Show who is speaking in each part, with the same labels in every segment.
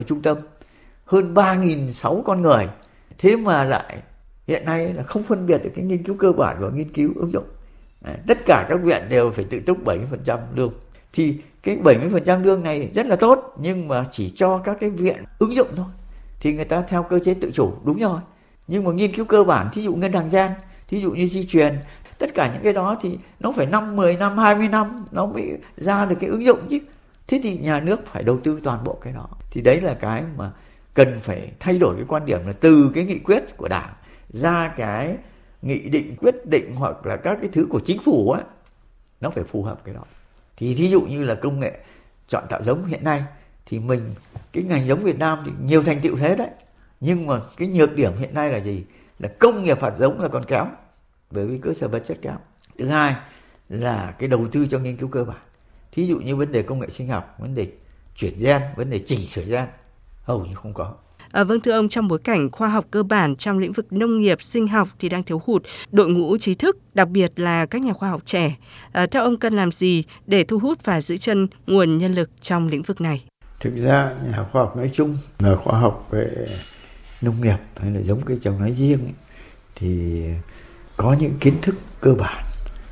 Speaker 1: trung tâm hơn 3.600 con người, thế mà lại hiện nay là không phân biệt được cái nghiên cứu cơ bản và nghiên cứu ứng dụng. Tất cả các viện đều phải tự túc 70% lương. Thì cái 70% lương này rất là tốt, nhưng mà chỉ cho các cái viện ứng dụng thôi. Thì người ta theo cơ chế tự chủ, đúng rồi. Nhưng mà nghiên cứu cơ bản, thí dụ ngân hàng gen, thí dụ như di truyền, tất cả những cái đó thì nó phải 5, 10 năm, 20 năm nó mới ra được cái ứng dụng chứ. Thế thì nhà nước phải đầu tư toàn bộ cái đó. Thì đấy là cái mà cần phải thay đổi cái quan điểm, là từ cái nghị quyết của Đảng ra cái nghị định, quyết định hoặc là các cái thứ của chính phủ á, nó phải phù hợp cái đó. Thì thí dụ như là công nghệ chọn tạo giống hiện nay thì mình, cái ngành giống Việt Nam thì nhiều thành tựu thế đấy, nhưng mà cái nhược điểm hiện nay là gì? Là công nghiệp hạt giống là còn kém, bởi vì cơ sở vật chất kém. Thứ hai là cái đầu tư cho nghiên cứu cơ bản, thí dụ như vấn đề công nghệ sinh học, vấn đề chuyển gen, vấn đề chỉnh sửa gen hầu như không có.
Speaker 2: Vâng, thưa ông, trong bối cảnh khoa học cơ bản trong lĩnh vực nông nghiệp, sinh học thì đang thiếu hụt đội ngũ trí thức, đặc biệt là các nhà khoa học trẻ. Theo ông cần làm gì để thu hút và giữ chân nguồn nhân lực trong lĩnh vực này?
Speaker 1: Thực ra nhà khoa học nói chung, là khoa học về nông nghiệp hay là giống cây trồng nói riêng ấy, thì có những kiến thức cơ bản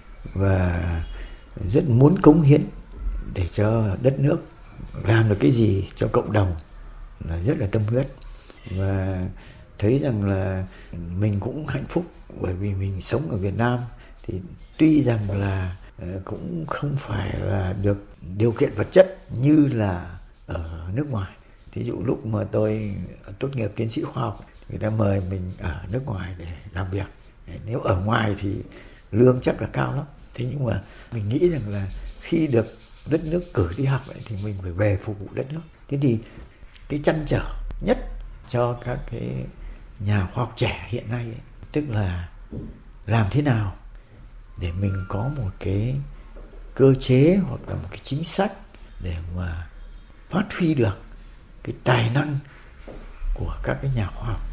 Speaker 1: và rất muốn cống hiến để cho đất nước, làm được cái gì cho cộng đồng là rất là tâm huyết. Và thấy rằng là mình cũng hạnh phúc bởi vì mình sống ở Việt Nam, thì tuy rằng là cũng không phải là được điều kiện vật chất như là ở nước ngoài. Thí dụ lúc mà tôi tốt nghiệp tiến sĩ khoa học, người ta mời mình ở nước ngoài để làm việc. Nếu ở ngoài thì lương chắc là cao lắm. Thế nhưng mà mình nghĩ rằng là khi được đất nước cử đi học ấy, thì mình phải về phục vụ đất nước. Thế thì cái trăn trở nhất cho các cái nhà khoa học trẻ hiện nay ấy, tức là làm thế nào để mình có một cái cơ chế hoặc là một cái chính sách để mà phát huy được cái tài năng của các cái nhà khoa học.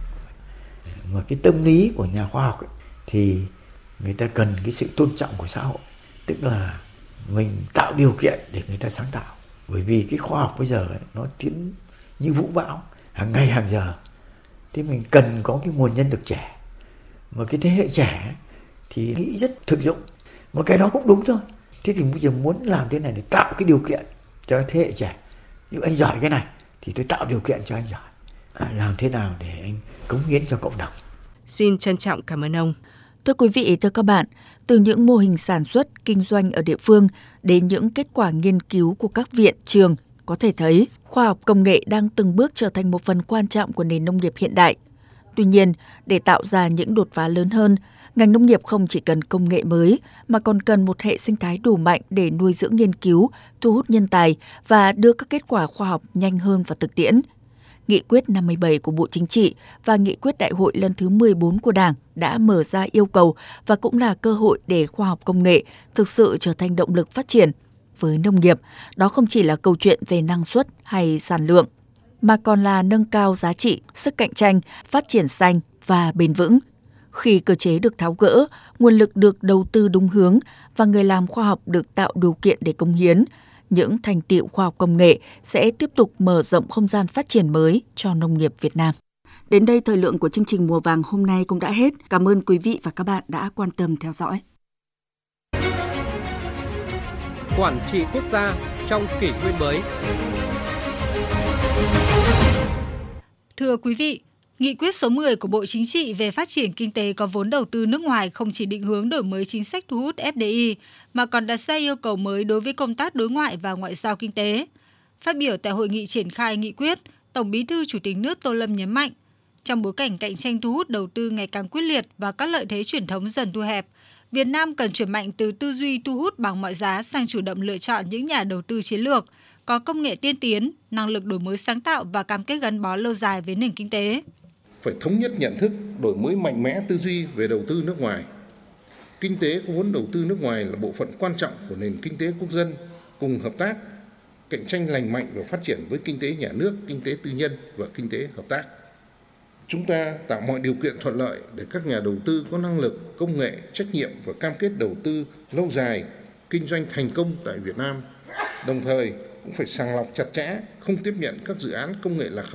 Speaker 1: Mà cái tâm lý của nhà khoa học ấy, thì người ta cần cái sự tôn trọng của xã hội, tức là mình tạo điều kiện để người ta sáng tạo. Bởi vì cái khoa học bây giờ ấy, nó tiến như vũ bão, hàng ngày hàng giờ. Thế mình cần có cái nguồn nhân lực trẻ, mà cái thế hệ trẻ ấy, thì nghĩ rất thực dụng, mà cái đó cũng đúng thôi. Thế thì bây giờ muốn làm thế này để tạo cái điều kiện cho thế hệ trẻ. Nếu anh giỏi cái này thì tôi tạo điều kiện cho anh giỏi. Làm thế nào để anh cống hiến cho cộng đồng.
Speaker 2: Xin trân trọng cảm ơn ông.
Speaker 3: Thưa quý vị, thưa các bạn, từ những mô hình sản xuất, kinh doanh ở địa phương đến những kết quả nghiên cứu của các viện, trường, có thể thấy khoa học công nghệ đang từng bước trở thành một phần quan trọng của nền nông nghiệp hiện đại. Tuy nhiên, để tạo ra những đột phá lớn hơn, ngành nông nghiệp không chỉ cần công nghệ mới mà còn cần một hệ sinh thái đủ mạnh để nuôi dưỡng nghiên cứu, thu hút nhân tài và đưa các kết quả khoa học nhanh hơn vào thực tiễn. Nghị quyết 57 của Bộ Chính trị và Nghị quyết Đại hội lần thứ 14 của Đảng đã mở ra yêu cầu và cũng là cơ hội để khoa học công nghệ thực sự trở thành động lực phát triển. Với nông nghiệp, đó không chỉ là câu chuyện về năng suất hay sản lượng, mà còn là nâng cao giá trị, sức cạnh tranh, phát triển xanh và bền vững. Khi cơ chế được tháo gỡ, nguồn lực được đầu tư đúng hướng và người làm khoa học được tạo điều kiện để cống hiến, những thành tựu khoa học công nghệ sẽ tiếp tục mở rộng không gian phát triển mới cho nông nghiệp Việt Nam. Đến đây, thời lượng của chương trình Mùa Vàng hôm nay cũng đã hết. Cảm ơn quý vị và các bạn đã quan tâm theo dõi.
Speaker 4: Quản trị quốc gia trong kỷ nguyên mới.
Speaker 5: Thưa quý vị, Nghị quyết số 10 của Bộ Chính trị về phát triển kinh tế có vốn đầu tư nước ngoài không chỉ định hướng đổi mới chính sách thu hút FDI, mà còn đặt ra yêu cầu mới đối với công tác đối ngoại và ngoại giao kinh tế. Phát biểu tại hội nghị triển khai nghị quyết, Tổng Bí thư Chủ tịch nước Tô Lâm nhấn mạnh, trong bối cảnh cạnh tranh thu hút đầu tư ngày càng quyết liệt và các lợi thế truyền thống dần thu hẹp, Việt Nam cần chuyển mạnh từ tư duy thu hút bằng mọi giá sang chủ động lựa chọn những nhà đầu tư chiến lược, có công nghệ tiên tiến, năng lực đổi mới sáng tạo và cam kết gắn bó lâu dài với nền kinh tế.
Speaker 6: Phải thống nhất nhận thức, đổi mới mạnh mẽ tư duy về đầu tư nước ngoài. Kinh tế có vốn đầu tư nước ngoài là bộ phận quan trọng của nền kinh tế quốc dân, cùng hợp tác, cạnh tranh lành mạnh và phát triển với kinh tế nhà nước, kinh tế tư nhân và kinh tế hợp tác. Chúng ta tạo mọi điều kiện thuận lợi để các nhà đầu tư có năng lực, công nghệ, trách nhiệm và cam kết đầu tư lâu dài, kinh doanh thành công tại Việt Nam. Đồng thời, cũng phải sàng lọc chặt chẽ, không tiếp nhận các dự án công nghệ lạc hậu